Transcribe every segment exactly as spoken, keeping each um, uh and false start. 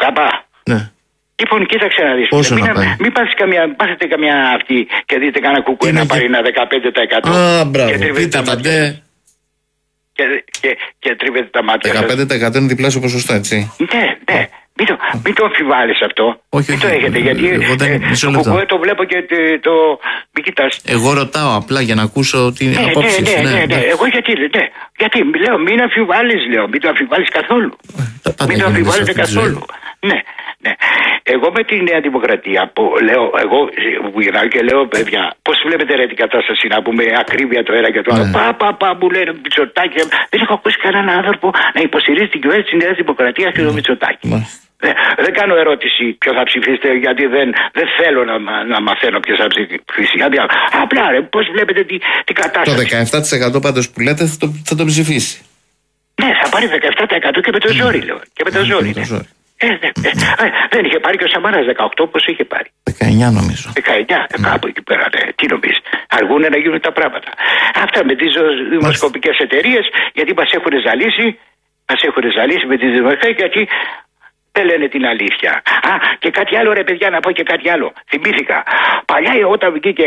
καπά. Ναι. Λοιπόν, κοίταξε να δεις. Πόσο μην, να πάει? μην πάθετε καμιά, πάθετε καμιά αυτή και δείτε κανένα κουκουέ να πάρει ένα δεκαπέντε τοις εκατό. Α, μπράβο. Πείτε παντέ. Και, και, και τρίβετε τα μάτια. δεκαπέντε τοις εκατό είναι διπλάσιο ποσοστό, έτσι. Ναι, ναι. Μην το, μην το αμφιβάλλεις αυτό. Όχι, μην όχι, το έχετε, ε, γιατί εγώ δεν, ε, μισό το λεπτό. κουκουέ το βλέπω και το... το μην κοιτάς. Εγώ ρωτάω απλά για να ακούσω την ναι, απόψη. Ναι, ναι, ναι, ναι, ναι. Εγώ γιατί, ναι. Γιατί λέω, μην αμφιβάλλεις, λέω. Μην το αμφιβάλλεις καθόλου. Ε, μην το αμφιβάλλετε καθόλου. Ναι, ναι. Εγώ με τη Νέα Δημοκρατία που λέω, εγώ που γυρνάω και λέω, παιδιά, πώς βλέπετε ρε την κατάσταση να πούμε ακρίβεια το ένα και το άλλο. Ναι. Πα, πα, πα, μου λένε Μητσοτάκη. Δεν έχω ακούσει κανέναν άνθρωπο να υποστηρίζει την κυβέρνηση της Νέας Δημοκρατίας και το Μητσοτάκη. Ε, δεν κάνω ερώτηση ποιο θα ψηφίσετε, γιατί δεν, δεν θέλω να, να μαθαίνω ποιο θα ψηφίσει. Γιατί, απλά ρε, πώς βλέπετε την τη κατάσταση. Το δεκαεπτά τοις εκατό πάντως που λέτε θα το, θα το ψηφίσει. Ναι, θα πάρει δεκαεπτά τοις εκατό και με το ζόρι, λέω. Και με το ζόρι. Ναι. Ε, ναι, ε, ε, δεν είχε πάρει και ο Σαμάρας δεκαοκτώ, πώς είχε πάρει. δεκαεννιά νομίζω. δεκαεννιά, ε, κάπου εκεί πέρα. Ναι. Τι νομίζεις, αργούνε να γίνουν τα πράγματα. Αυτά με τις δημοσκοπικές εταιρείες, γιατί μας έχουν ζαλίσει, μας έχουν ζαλίσει με τις δημοσκοπικές, γιατί δεν λένε την αλήθεια. Α, και κάτι άλλο ρε παιδιά, να πω και κάτι άλλο. Θυμήθηκα. Παλιά όταν βγήκε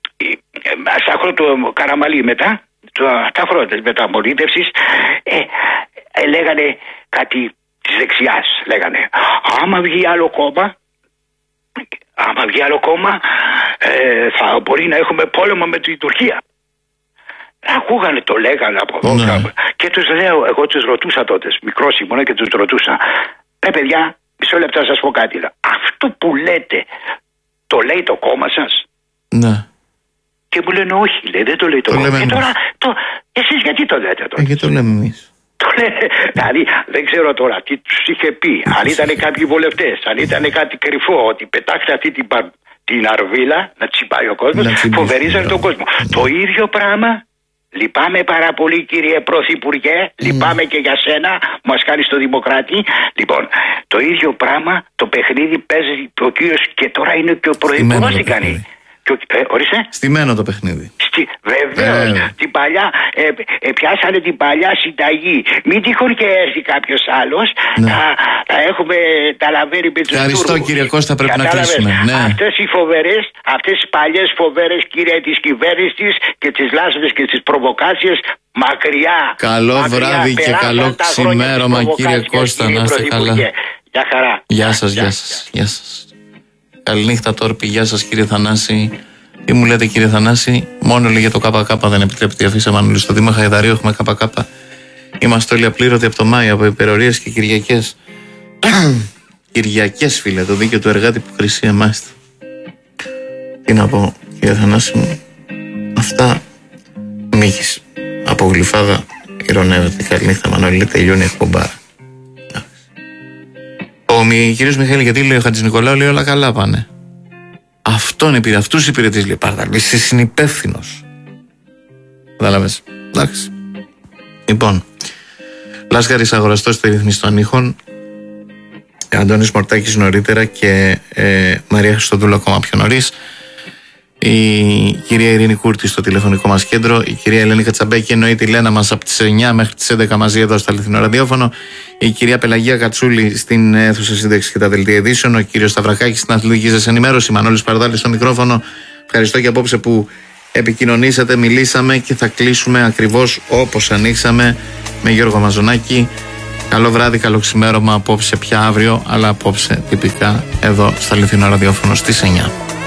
στα χρόνια του Καραμαλή μετά, τα χρόνια της μεταμολύτευσης, ε, ε, λέγανε κάτι της δεξιάς. Λέγανε, άμα βγει άλλο κόμμα, άμα βγει άλλο κόμμα, ε, θα μπορεί να έχουμε πόλεμο με την Τουρκία. Ακούγανε, το λέγανε από εδώ. Ναι. Και τους λέω, εγώ τους ρωτούσα τότε, μικρός ήμουνα και τους ρωτούσα. Ρε παιδιά, μισό λεπτό να σας πω κάτι. Αυτό που λέτε, το λέει το κόμμα σας? Ναι. Και μου λένε όχι, λέει, δεν το λέει το, το κόμμα. Και τώρα, το, εσείς γιατί το λέτε τώρα? Ε, γιατί το λέμε εμείς. Το λένε, δηλαδή δεν ξέρω τώρα τι τους είχε πει, αν ήταν κάποιοι βουλευτές, αν ήταν κάτι κρυφό, ότι πετάξτε αυτή την, την αρβίλα να τσιπάει ο κόσμος, φοβερίζανε τον κόσμο. Ναι. Το ίδιο πράγμα. Λυπάμαι πάρα πολύ κύριε Πρωθυπουργέ, mm. λυπάμαι και για σένα, μας κάνεις το Δημοκράτη. Λοιπόν, το ίδιο πράγμα, το παιχνίδι παίζει ο κύριος και τώρα είναι και ο Πρωθυπουργός τι κάνει. Ε, ορίστε. Στημένο το παιχνίδι. Στη, βεβαίως, ε. την παλιά, ε, ε, πιάσανε την παλιά συνταγή. Μην τυχόν και έρθει κάποιος άλλος, ναι. θα, θα έχουμε τα λαβέρι με τους Τούρκους. Ευχαριστώ κύριε Κώστα, πρέπει Κατάλαβες. να κλείσουμε. Ναι. Αυτές οι φοβερές, αυτές οι παλιές φοβερές κύριε της κυβέρνησης και τις λάσπες και τις προβοκάσεις, μακριά. Καλό μακριά, βράδυ και καλό ξημέρωμα κύριε Κώστα, να είστε καλά. Γεια χαρά. Γεια σας, γεια σας. Γεια σας. Καληνύχτα Τόρπη, γεια σας κύριε Θανάση. Τι μου λέτε κύριε Θανάση? Μόνο λέει για το ΚΚ δεν επιτρέπεται η αφήσα Μανούλη. Στο Δήμα Χαϊδαρίου έχουμε ΚΚ. Είμαστε όλοι απλήρωτοι από το Μάιο, από υπερορίες και Κυριακές. Κυριακές φίλε, το δίκαιο του εργάτη που χρυσή εμάστε. Τι να πω κύριε Θανάση μου? Αυτά Μίχης από Γλυφάδα ηρωνεύεται. Καληνύχτα Μανούλη, τελειώνει η εκπομπάρα. Ο κύριος Μιχαήλ, γιατί λέει ο Χατζηνικολάου, λέει όλα καλά πάνε. Αυτόν υπηρετεί, αυτούς υπηρετείς, λέει Πάρταλ. Είσαι συνυπεύθυνος. Κατάλαβες. Εντάξει. Λοιπόν, Λάσκαρης αγοραστός στο ρυθμιστή των ήχων, Αντώνης Μορτάκης νωρίτερα και ε, Μαρία Χριστοδούλου ακόμα πιο νωρίς. Η κυρία Ειρήνη Κούρτη στο τηλεφωνικό μας κέντρο, η κυρία Ελένη Κατσαμπέκη εννοεί τη Λένα μας από τις εννιά μέχρι τις έντεκα μαζί εδώ στο αληθινό ραδιόφωνο, η κυρία Πελαγία Κατσούλη στην αίθουσα σύνταξη και τα δελτία ειδήσεων, ο κύριος Σταυρακάκης στην αθλητική σας ενημέρωση, Μανώλης Παρδάλης στο μικρόφωνο. Ευχαριστώ και απόψε που επικοινωνήσατε, μιλήσαμε και θα κλείσουμε ακριβώς όπως ανοίξαμε με Γιώργο Μαζονάκη. Καλό βράδυ, καλό ξημέρωμα απόψε πια αύριο, αλλά απόψε τυπικά εδώ στο αληθινό ραδιόφωνο στις εννιά.